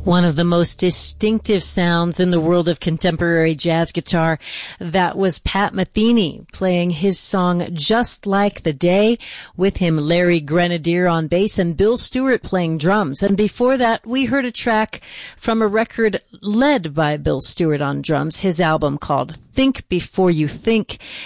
One of the most distinctive sounds in the world of contemporary jazz guitar. That was Pat Metheny playing his song Just Like the Day. With him, Larry Grenadier on bass and Bill Stewart playing drums. And before that, we heard a track from a record led by Bill Stewart on drums, his album called Think Before You Think.